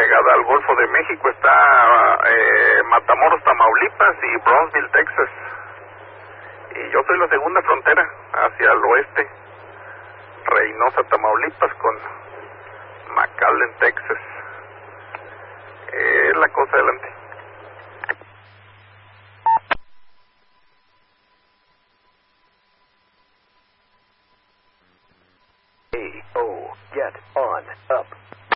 pegada al Golfo de México está Matamoros, Tamaulipas y Brownsville, Texas. Y yo soy la segunda frontera hacia el oeste, Reynosa, Tamaulipas con McAllen, Texas. Es la cosa adelante. AO, get on up.